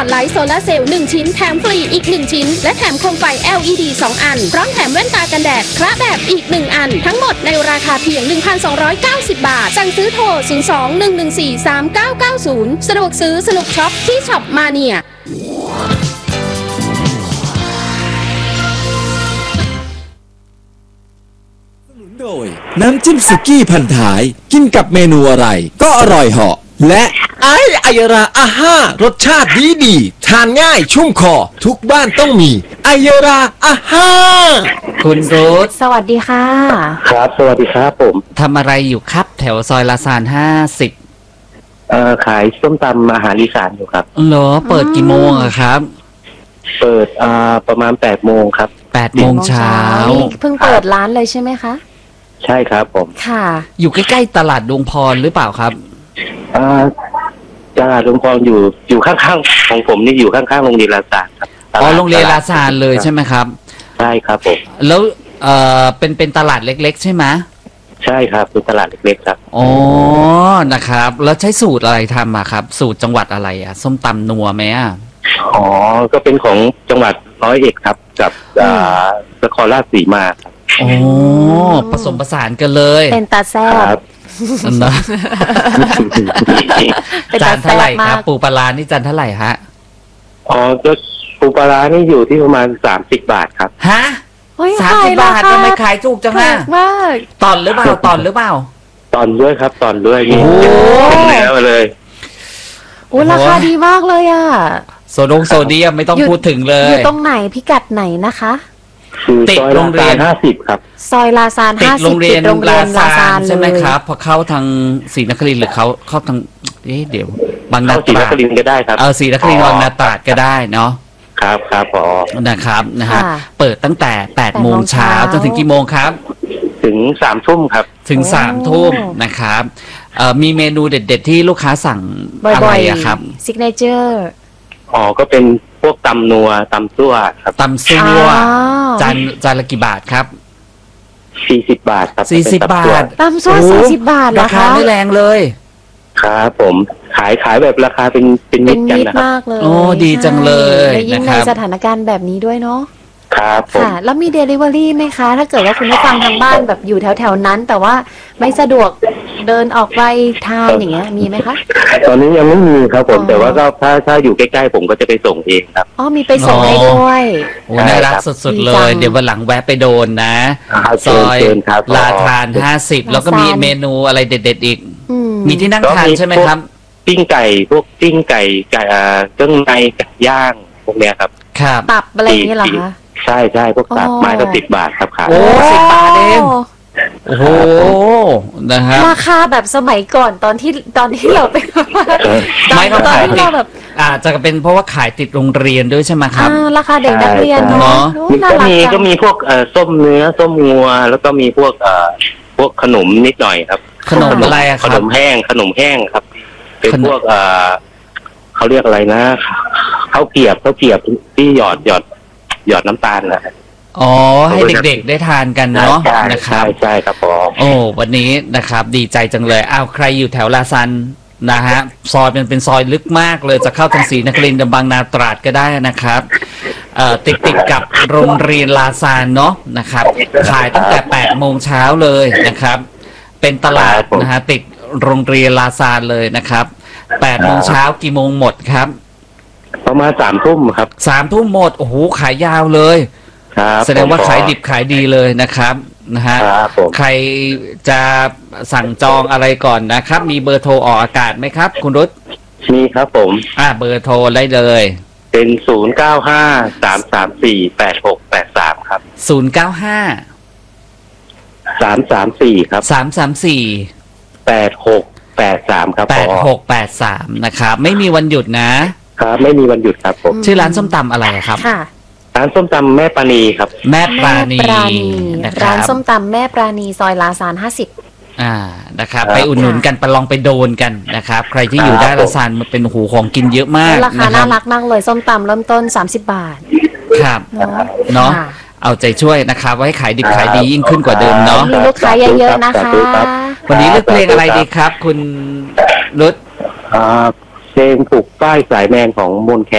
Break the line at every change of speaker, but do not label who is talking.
ดไลท์โซลาร์เซลล์1ชิ้นแถมฟรีอีก1ชิ้นและแถมโคมไฟ LED 2 อันพร้อมแถมแว่นตากันแดดคละแบบอีก1อันทั้งหมดในราคาเพียง 1,290 บาทสั่งซื้อโทร 02-114-3990 สะดวกซื้อสนุกช็อปที่ช็อปมาเนีย
โดยน้ำจิ้มสุกี้พันท้ายกินกับเมนูอะไรก็อร่อยเหาะและไอราอาห้ารสชาติดีทานง่ายชุ่มคอทุกบ้านต้องมีไอราอาห้า
คุณรุธ
สวัสดีค่ะ
ครับสวัสดีครับผม
ทำอะไรอยู่ครับแถวซอยลาซาน50
ขายส้มตำอาหารอีสานอยู่ครับ
เหรอเปิดกี่โมงอะครับ
เปิดประมาณ8 โมงครับ
8 โมงเช้า
เพิ่งเปิดร้านเลยใช่ไหมคะ
ใช่ครับผม
ค่ะ
อยู่ใกล้ๆตลาดดวงพรหรือเปล่าครับ
ตลาดดวงพรอยู่ข้างๆของผมนี่อยู่ข้างๆโรงเรียนลาซานครับ
อ๋อโรงเรียนลาซานเลยใช่ไหมครับ
ใช่ครับผม
แล้วเป็นตลาดเล็กๆใช่ไหม
ใช่ครับเป็นตลาดเล็กๆครับ
อ๋อนะครับแล้วใช้สูตรอะไรทำอะครับสูตรจังหวัดอะไรอะส้มตำนัวไหมอะ
อ๋อก็เป็นของจังหวัด101ครับกับนครราชสีมาครับ
โอ้ผสมผสานกันเลย
เป็นตาแซ่บ
นะจานเท่าไหร่ครับปูปลานี่จานเท่าไหร่ฮะ
อ๋อก็ปูปลานี่อยู่ที่ประมาณ30 บาทครับ
ฮะ30 บาททำไมขายถูกจังอ่ะตอนหรือเปล่าตอน
ด้วยครับตอนด้วยนี่เนื้อมาเลย
โอ้ราคาดีมากเลยอ่ะ
โซเดียมไม่ต้องพูดถึงเลย
อยู่ตรงไหนพิกัดไหนนะคะ
ติดโรงเรียน50ครับ
ซอยลาซาน50ติดโรงเรียนลาซาน
ใช่ไหมครับพอเข้าทางศรีนครินทร์หรือเข้าทางเดี๋ยวบางนาตราด
ศรีนครินทร์ก็ได้ครับ
ศรีนครินทร์บางนาตราดก็ได้เนาะ
ครับพอ
นะครับนะฮะเปิดตั้งแต่8 โมงเช้าจนถึงกี่โมงครับ
ถึง3 ทุ่มครับ
ถึง3 ทุ่มนะครับมีเมนูเด็ดๆที่ลูกค้าสั่งอะไรอะครับ
ซิกเนเจอร์
ก็เป็นพวกตำนัวตำซั่วครับ
ตำซั่วจานละกี่บาทครับ
40 บาทครับ
40 บาท
ตำซั่ว40 บาท
ราคาไม่แรงเลย
ครับผมขายแบบราคาเป็นมิตรกันนะครับ
โอ้ดีจังเลย
ยิ่งในสถานการณ์แบบนี้ด้วยเนาะ
ครับ
ค่ะแล้วมี Delivery ไหมคะถ้าเกิดว่าคุณผู้ฟังทางบ้านแบบอยู่แถวๆนั้นแต่ว่าไม่สะดวกเดินออกไปทานอย่างเงี้ยมีไหมคะ
ตอนนี้ยังไม่มีครับผมแต่ว่าก็ถ้าอยู่ใกล้ๆผมก็จะไปส่งเองครับ
อ๋อมีไปส่งให้ด้วย
โอ้น่ารักสุดๆเลยเดี๋ยววันหลังแวะไปโดนนะซอยลาทาน50แล้วก็มีเมนูอะไรเด็ดๆอีกมีที่นั่งทานใช่ไหมครับ
ปิ้งไก่พวกปิ้งไก่เครื่องในไก่ย่างพวกเนี้ยครับ
ครับ
ตับอะไรอย่างเงี้ยเหรอคะ
ใช่พวกตับไม้ก็10 บาทครับขาย
โอ้10 บาทเองโอ้โหนะครับ
ราคาแบบสมัยก่อนตอนที่เราไป
ไม่ต้องขายติดอาจจะเป็นเพราะว่าขายติดโรงเรียนด้วยใช่ไหมครับ
ราคาเด็กนักเรียนเนาะ
ก็มีพวกส้มเนื้อส้มงัวแล้วก็มีพวกขนมนิดหน่อยครับ
ขนมอะไรครับ
ขนมแห้งครับเป็นพวกเขาเรียกอะไรนะข้าวเกรียบที่หยอดน้ำตาลนะ
อ๋อให้เด็กๆได้ทานกันเนาะนะครับ
ใช่ครับผม
โอ้วันนี้นะครับดีใจจังเลยใครอยู่แถวลาซันนะฮะซอยเป็นซอยลึกมากเลยจะเข้าทางศรีนครินทร์บางนาตราดก็ได้นะครับติดกับโรงเรียนลาซานเนาะนะครับขายตั้งแต่8 โมงเช้าเลยนะครับเป็นตลาดนะฮะติดโรงเรียนลาซานเลยนะครับ8 โมงเช้ากี่โมงหมดครับ
ประมาณ3 ทุ่มครับ
3 ทุ่มหมดโอ้โหขายยาวเลยแสดงว่าขายดิบขายดีเลยนะครับนะฮะใครจะสั่งจองอะไรก่อนนะครับมีเบอร์โทรออกอากาศไหมครับคุณรุต
มีครับผม
เบอร์โทรได้เลย
เป็น0953348683ครับ
095
334ครับ8683ครับ
8683นะครับไม่มีวันหยุดนะครับ
ไม่มีวันหยุดครับผม
ชื่อร้านส้มตำอะไรครับ
ค่ะ
ร้านส้มตำแม่ปราณีครับ
แม่ปราณี
ร้านส้มตำแม่ปราณีซอยลาซาน50
นะครับไปอุดหนุนกันไปลองไปโดนกันนะครับใครที่อยู่ด้านลาซานมันเป็นหูของกินเยอะมาก
ราคาน่ารักมากเลยส้มตำเริ่มต้น30 บาท
ครับเนาะเอาใจช่วยนะครับไว้ขายดิบขายดียิ่งขึ้นกว่าเดิมเนาะ
มีลูกค้าเยอะๆนะคะ
วันนี้เลือกเพลงอะไรดีครับคุณรุต
เพลงปลูกป้ายสายแมนของมนแคน